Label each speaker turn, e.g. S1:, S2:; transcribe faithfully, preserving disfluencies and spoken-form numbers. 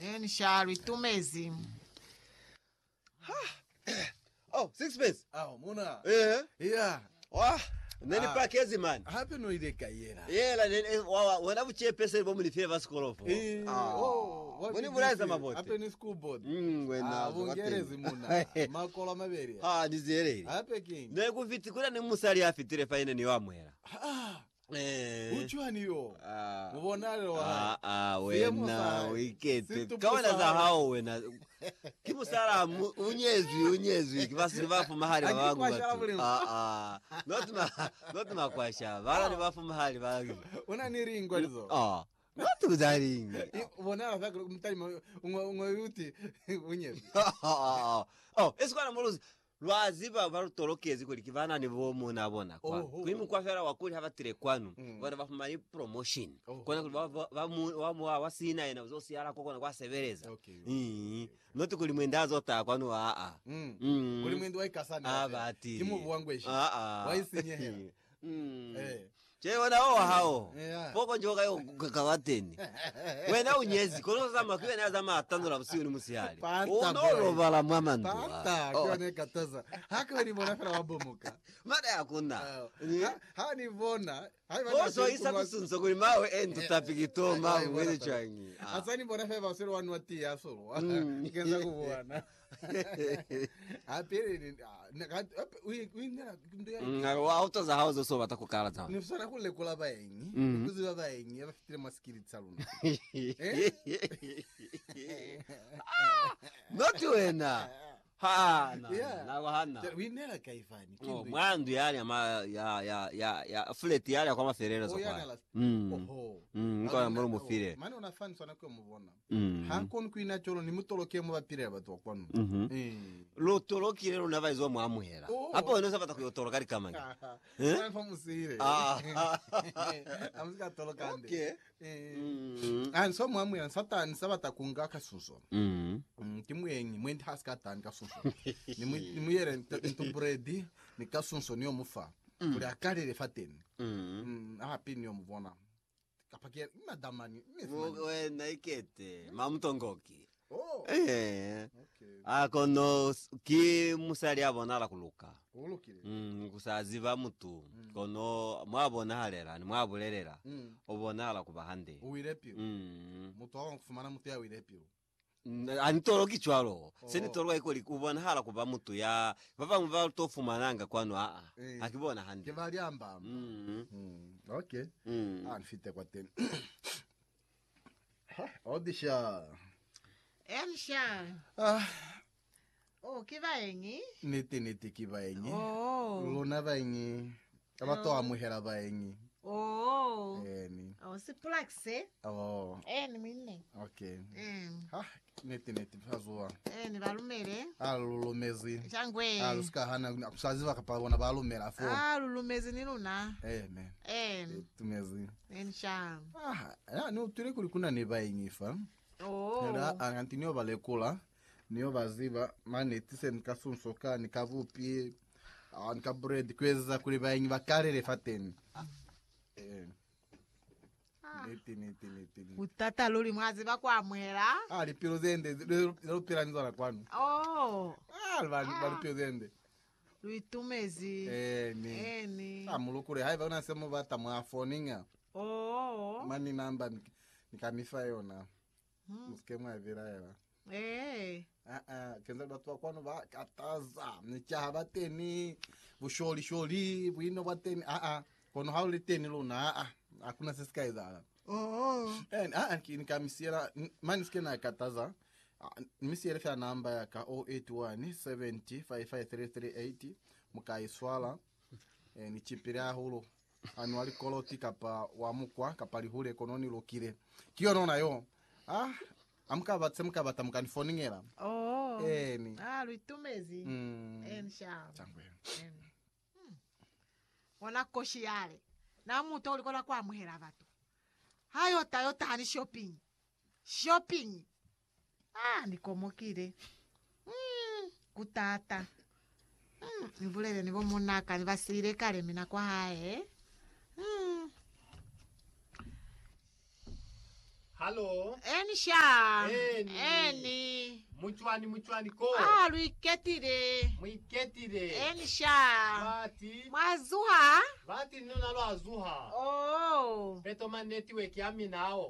S1: Eni sharu itumezi.
S2: Oh, sixpence.
S3: Ah, muna.
S2: Eh.
S3: Yeah.
S2: Wah. Nani
S3: Ah.
S2: pakezi man.
S3: Happy no ide kayera.
S2: Yela nene wa wana buche pesa bomu ni favor skolofo.
S3: Eh. Oh, what
S2: Wani
S3: did
S2: muraza
S3: you say?
S2: mabote.
S3: Happy ni school board.
S2: Mm, wena.
S3: Ah, bungerezi muna. Makola maberi.
S2: Ah, nizere.
S3: Happy king.
S2: Ne kufiti kuna ni musali afitire faine ni wamwera.
S3: Ah.
S2: Eh.
S3: Uchwani yo.
S2: Ah.
S3: Mubonale wa.
S2: Ah, ah,
S3: Siemo
S2: wena
S3: sai.
S2: wikete.
S3: Situ
S2: Kawana za
S3: pusara.
S2: hao wena. Kimusala mu- unyezwi unyezwi kibasi bafu mahali babangu
S3: Akikwasha
S2: batu.
S3: buli-
S2: Ah ah. Not ma not makwasha. Bala ni bafu mahali babangu.
S3: Una ni ringo lizo.
S2: Ah. Not kuzaringa.
S3: Ubonala vaka mtali ungo yuti unyezi.
S2: Oh, esikwana muluzi. Lwaziba barutolokezi kuri kivana ni bomu nabona kwa.
S3: Oh, oh,
S2: Kuimu
S3: oh.
S2: kwa fera wakuri habatire kwanu.
S3: Mm.
S2: Bana bafumani promotion.
S3: Oh,
S2: Kwana kuri bamu bamu wasina ina uzosi yara koko na kwasebereza.
S3: Okay.
S2: Mm. Noti kuri mwendazo ta kwanu a a.
S3: Mm.
S2: Mm.
S3: Uli mwendo waikasani.
S2: Ah bati.
S3: Kimu buwangweshi.
S2: Ah ah.
S3: Waisinye hela.
S2: Mm.
S3: Eh.
S2: Che wana o hao.
S3: Yeah.
S2: Poko njoka yo kawateni. Wena unyezi kono zama kiwe na zama atandura busiwe ni musihali.
S3: Panta
S2: Onoro
S3: boy.
S2: bala mwamandu.
S3: Panta
S2: Oh.
S3: kwa ne kataza. Hako ni mwana fera wabomoka.
S2: Mada yakuna.
S3: Ha ha ni bona. Hai
S2: Oso isa kusunzo kuri mawe ento tapikito mawe wele changi.
S3: Asani bona fera wasero wanu wati ya solo.
S2: Mm.
S3: Nikenza kubuana. Apere ni ui ui ngara ndo ya.
S2: Ngaro wa auto za hauzo so batakukala za.
S3: Ni fsana kule kula baengi.
S2: Mm.
S3: Kuziba baengi abafitire maskiri tsaluna.
S2: Noti wena. Ha na.
S3: Yeah.
S2: Na wahana.
S3: Winera kaifani.
S2: Oh, mwandu yale ama ya ya ya ya flat yale kwa maferera zo
S3: Oh, yana
S2: kwa.
S3: la-
S2: Mm.
S3: Oho.
S2: Mm, kwa mbona mufire.
S3: Mani unafani sana kwa mubona.
S2: Mm.
S3: Hankon kuina cholo ni mutoloke mu bapire abatu kwanu.
S2: Mhm.
S3: Eh.
S2: Lotolokire runavaizo mwamuhera.
S3: Oh.
S2: Hapo wenoza batakuyotoroka ari kamanya. Eh?
S3: Sana famusire.
S2: Ah.
S3: Amsika tolokande.
S2: Okay.
S3: Eh.
S2: Mm.
S3: An so mwamu ya satani sabata kunga kasuso.
S2: Mm.
S3: Mm, kimwenyi mwendi haska tan kasuso. Ni mu ni muyere ntu bredi ni kasuso ni omufa. Kuri akarere fateni.
S2: Mm.
S3: Mm, ah pini omubona. Kapakia madamani.
S2: Wena ikete mamutongoki.
S3: Oh.
S2: Eh.
S3: Okay.
S2: Ah kono ki musali abonala kuluka.
S3: Ulukire.
S2: Mm kusaziva mutu. Kono mwabona halera ni mwabulerera.
S3: Mm.
S2: Obonala kubahande.
S3: Uirepio.
S2: Mm.
S3: Mutu wangu kufumana mutu ya uirepio.
S2: Anitoro kichwalo. Seni toro ikoli kubona hala kuba mutu ya baba mva tofumananga kwano a a.
S3: Eh.
S2: Akibona hande.
S3: Kivali amba.
S2: Mm.
S3: Mm. Okay.
S2: Mm.
S3: Ah, nfite kwa tena. Odisha.
S1: Eni sharu.
S3: Ah,
S1: Oh, kivaengi.
S3: niti niti kibaenyi.
S1: Oh.
S3: Luna baenyi. Abato amuhera baenyi.
S1: Oh.
S3: Eni.
S1: Oh, si plaxe.
S3: Oh,
S1: Eni mine.
S3: okay.
S1: Em.
S3: Ah, niti niti fazua.
S1: Eni balumere.
S3: Alulumezi.
S1: Changwe.
S3: Aluska hana kusaziva kapabona balumera fo.
S1: Ah, lulumezi ni luna.
S3: Eh, man.
S1: Eni.
S3: Tumezi.
S1: Eni sharu.
S3: Ah, ya no tuli kulikuna ne baenyi fa.
S1: Oh.
S3: Era angantinio balekula. Niyo baziba mane tise nikasunsoka nikavupi ah nika bread kweza kuri bayenyi bakarere fateni eh
S1: Ah.
S3: niti niti niti niti.
S1: Utata luli mwazi bakwamwera.
S3: Ah lipiro zende lupira nizona kwanu
S1: Oh.
S3: ah bali balipiro zende
S1: Luitumezi.
S3: eh ni
S1: Eni.
S3: ah mulukure hai bana sema bata mwafoninga
S1: Oh.
S3: mani namba nikamifa yona
S1: Hmm.
S3: muskemwa vira era
S1: Eh.
S3: ah ah kenza batwa kwanu ba kataza nichaha bateni busholi sholi bwino bateni ah ah kono hauli teni luna ah ah hakuna sisikai zala
S1: Oh.
S3: eh ah ah nikamisiera mani skena kataza nimisiera fa namba ya ka zero eight one seven zero five five three three eight mukaiswala eh nichipira hulo anuali koloti kapa wamukwa kapali hule kononi lokire kiyo nona yo ah amka batse mka batamka nifoningera
S1: Oh.
S3: eh ni
S1: Ah, luitumezi.
S3: mm
S1: Eni sharu.
S3: changwe
S1: Eni. Hmm. Wana koshi yale. Na muto ulikola kwa muhera batu. Hayo tayo tani shopping. Shopping. Ah, nikomokire. Mm, kutata. Mm, nivulele nivo munaka nivasire kale mina kwa hae. Mm.
S4: Halo.
S1: Eni sha.
S4: Eni.
S1: Eni.
S4: Muchwani muchwani ko.
S1: Ah, luiketire.
S4: Mwiketire.
S1: Eni sha.
S4: Bati.
S1: Mwazuha.
S4: Bati nino nalo azuha.
S1: Oh.
S4: Peto man network yami nao.